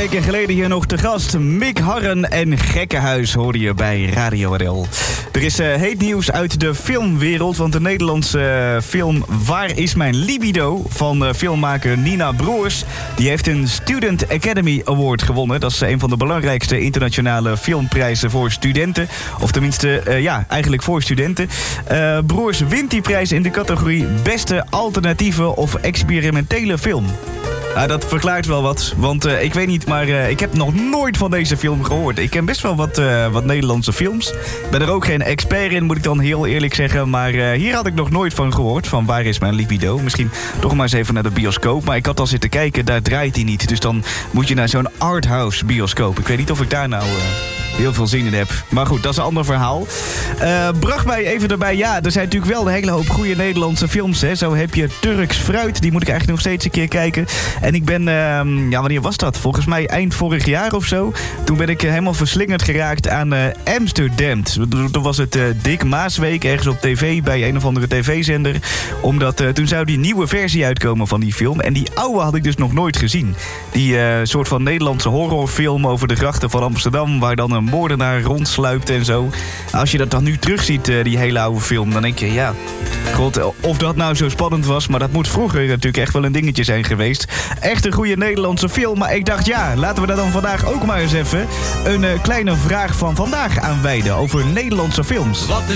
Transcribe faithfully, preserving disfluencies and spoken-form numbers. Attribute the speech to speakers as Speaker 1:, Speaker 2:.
Speaker 1: weken geleden hier nog te gast. Mick Harren en Gekkenhuis hoorde je bij Radio R L. Er is uh, heet nieuws uit de filmwereld, want de Nederlandse uh, film Waar is mijn libido van uh, filmmaker Nina Broers, die heeft een Student Academy Award gewonnen. Dat is een van de belangrijkste internationale filmprijzen voor studenten. Of tenminste, uh, ja, eigenlijk voor studenten. Uh, Broers wint die prijs in de categorie Beste Alternatieve of Experimentele Film. Nou, dat verklaart wel wat, want uh, ik weet niet, maar uh, ik heb nog nooit van deze film gehoord. Ik ken best wel wat, uh, wat Nederlandse films. Ik ben er ook geen expert in, moet ik dan heel eerlijk zeggen. Maar uh, hier had ik nog nooit van gehoord, van Waar is mijn libido? Misschien toch maar eens even naar de bioscoop. Maar ik had al zitten kijken, daar draait hij niet. Dus dan moet je naar zo'n arthouse bioscoop. Ik weet niet of ik daar nou... Uh... heel veel zin in heb. Maar goed, dat is een ander verhaal. Uh, bracht mij even erbij. Ja, er zijn natuurlijk wel een hele hoop goede Nederlandse films. Hè. Zo heb je Turks Fruit. Die moet ik eigenlijk nog steeds een keer kijken. En ik ben... Uh, ja, wanneer was dat? Volgens mij eind vorig jaar of zo. Toen ben ik uh, helemaal verslingerd geraakt aan uh, Amsterdam. Toen was het uh, Dick Maasweek ergens op tv bij een of andere tv-zender. Omdat uh, toen zou die nieuwe versie uitkomen van die film. En die oude had ik dus nog nooit gezien. Die uh, soort van Nederlandse horrorfilm over de grachten van Amsterdam. Waar dan een moordenaar rondsluipt en zo. Als je dat dan nu terugziet, uh, die hele oude film, dan denk je, ja... God, of dat nou zo spannend was, maar dat moet vroeger natuurlijk echt wel een dingetje zijn geweest. Echt een goede Nederlandse film, maar ik dacht, ja, laten we daar dan vandaag ook maar eens even een uh, kleine vraag van vandaag aan wijden over Nederlandse films.
Speaker 2: Wat